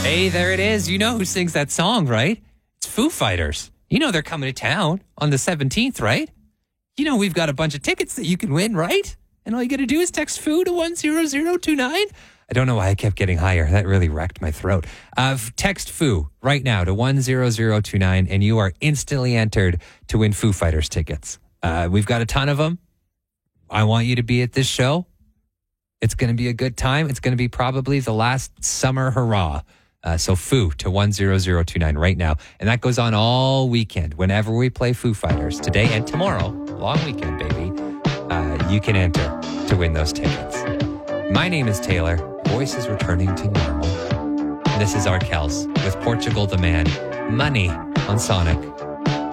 Hey, there it is. You know who sings that song, right? It's Foo Fighters. You know they're coming to town on the 17th, right? You know we've got a bunch of tickets that you can win, right? And all you got to do is text FOO to 10029. I don't know why I kept getting higher. That really wrecked my throat. Text FOO right now to 10029, and you are instantly entered to win Foo Fighters tickets. We've got a ton of them. I want you to be at this show. It's going to be a good time. It's going to be probably the last summer hurrah. So FOO to 10029 right now. And that goes on all weekend. Whenever we play Foo Fighters, today and tomorrow, long weekend, baby, you can enter to win those tickets. My name is Taylor. Voice is returning to normal. This is Arkels with Portugal the Man. Money on Sonic.